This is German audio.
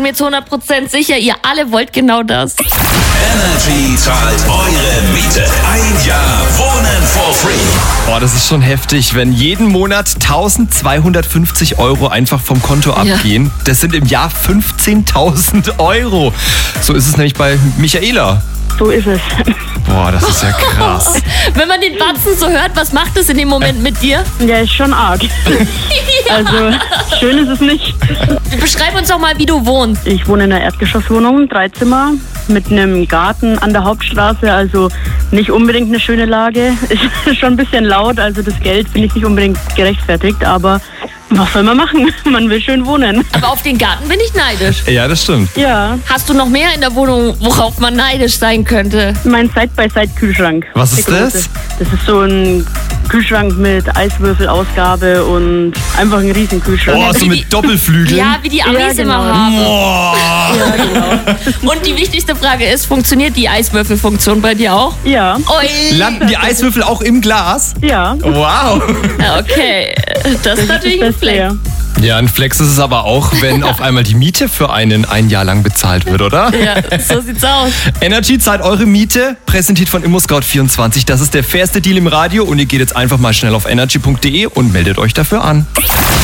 mir zu 100% sicher, ihr alle wollt genau das. Energy zahlt eure Miete. Ein Jahr Wohnen for free. Boah, das ist schon heftig, wenn jeden Monat 1.250 € einfach vom Konto abgehen. Das sind im Jahr 15.000 €. So ist es nämlich bei Michaela. So ist es. Boah, das ist ja krass. Wenn man den Batzen so hört, was macht es in dem Moment mit dir? Ja, ist schon arg. Also, schön ist es nicht. Beschreib uns doch mal, wie du wohnst. Ich wohne in einer Erdgeschosswohnung, 3 Zimmer, mit einem Garten an der Hauptstraße, also nicht unbedingt eine schöne Lage. Ist schon ein bisschen laut, also das Geld finde ich nicht unbedingt gerechtfertigt, aber was soll man machen? Man will schön wohnen. Aber auf den Garten bin ich neidisch. Ja, das stimmt. Ja, Hast du noch mehr in der Wohnung, worauf man neidisch sein könnte? mein Side-by-Side-Kühlschrank. Was ist Der das? große. Das ist so ein Kühlschrank mit Eiswürfelausgabe und einfach ein riesen Kühlschrank. Boah, so mit Doppelflügeln. Ja, wie die Amis Ja, genau. immer haben. Boah. Ja, genau. Und die wichtigste Frage ist, funktioniert die Eiswürfelfunktion bei dir auch? Ja, Ui. Landen die Eiswürfel auch im Glas? ja. Wow. Okay, das ist natürlich ein Beste, Flex. ja. Ja, ein Flex ist es aber auch, wenn auf einmal die Miete für einen ein Jahr lang bezahlt wird, oder? Ja, so sieht's aus. Energy zahlt eure Miete, präsentiert von ImmoScout24. Das ist der fairste Deal im Radio und ihr geht jetzt einfach mal schnell auf energy.de und meldet euch dafür an.